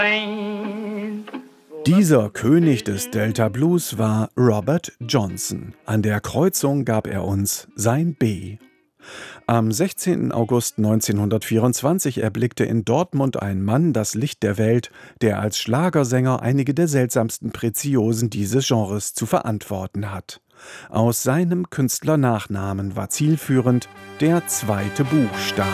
Dieser König des Delta Blues war Robert Johnson. An der Kreuzung gab er uns sein B. Am 16. August 1924 erblickte in Dortmund ein Mann das Licht der Welt, der als Schlagersänger einige der seltsamsten Preziosen dieses Genres zu verantworten hat. Aus seinem Künstlernachnamen war zielführend der zweite Buchstabe.